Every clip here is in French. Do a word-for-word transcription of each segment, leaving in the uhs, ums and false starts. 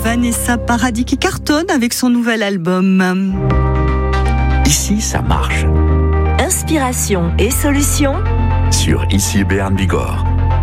Vanessa Paradis qui cartonne avec son nouvel album. Ici, ça marche. Inspiration et solutions Sur Ici Béarn Bigorre.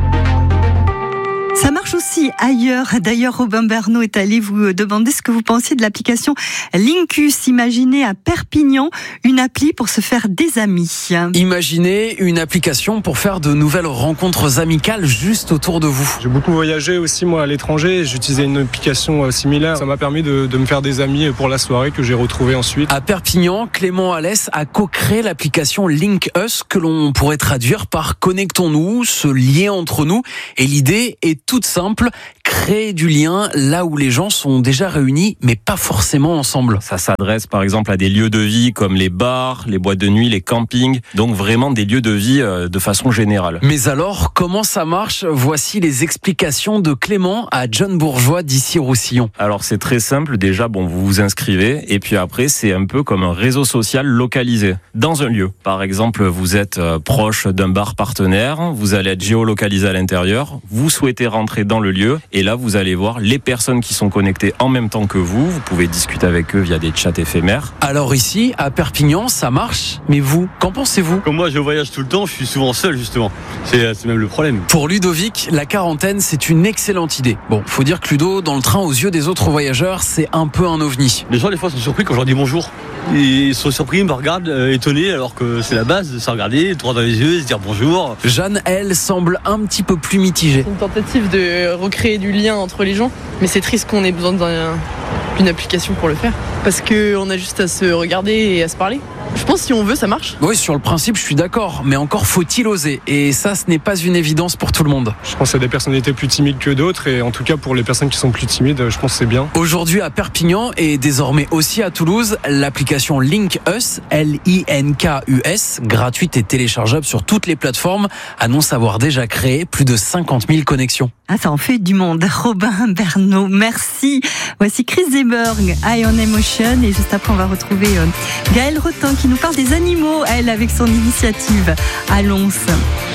Ça marche aussi ailleurs. D'ailleurs, Robin Bernot est allé vous demander ce que vous pensiez de l'application Linkus. Imaginez à Perpignan une appli pour se faire des amis. Imaginez une application pour faire de nouvelles rencontres amicales juste autour de vous. J'ai beaucoup voyagé aussi moi à l'étranger. J'utilisais une application similaire. Ça m'a permis de, de me faire des amis pour la soirée que j'ai retrouvée ensuite. À Perpignan, Clément Alès a co-créé l'application Link Us que l'on pourrait traduire par connectons-nous, ce lien entre nous. Et l'idée est toute simple, créer du lien là où les gens sont déjà réunis, mais pas forcément ensemble. Ça s'adresse par exemple à des lieux de vie comme les bars, les boîtes de nuit, les campings, donc vraiment des lieux de vie de façon générale. Mais alors, comment ça marche ? Voici les explications de Clément à John Bourgeois d'ici Roussillon. Alors c'est très simple, déjà bon, vous vous inscrivez et puis après c'est un peu comme un réseau social localisé dans un lieu. Par exemple, vous êtes proche d'un bar partenaire, vous allez être géolocalisé à l'intérieur, vous souhaitez rentrer dans le lieu et là vous allez voir les personnes qui sont connectées en même temps que vous. Vous pouvez discuter avec eux via des chats éphémères. Alors ici, à Perpignan, ça marche. Mais vous, qu'en pensez-vous ? Comme moi je voyage tout le temps, je suis souvent seul justement. C'est, c'est même le problème. Pour Ludovic, la quarantaine, c'est une excellente idée. Bon, faut dire que Ludo, dans le train, aux yeux des autres voyageurs, c'est un peu un ovni. Les gens des fois sont surpris quand je leur dis bonjour. Ils sont surpris, ils me regardent euh, étonnés alors que c'est la base de se regarder, droit dans les yeux, se dire bonjour. Jeanne, elle, semble un petit peu plus mitigée. C'est une tentative de recréer du lien entre les gens, mais c'est triste qu'on ait besoin d'un, d'une application pour le faire, parce qu'on a juste à se regarder et à se parler. Je pense que si on veut, ça marche. Oui, sur le principe, je suis d'accord, mais encore faut-il oser. Et ça, ce n'est pas une évidence pour tout le monde. Je pense qu'il y a des personnalités plus timides que d'autres et en tout cas pour les personnes qui sont plus timides, je pense que c'est bien. Aujourd'hui à Perpignan et désormais aussi à Toulouse, l'application Link Us, L I N K U S, gratuite et téléchargeable sur toutes les plateformes, annonce avoir déjà créé plus de cinquante mille connexions. Ah, ça en fait du monde. Robin Bernot, merci. Voici Chris Zeberg, Eye on Emotion. Et juste après, on va retrouver Gaëlle Retin qui nous parle des animaux, elle, avec son initiative à Lons.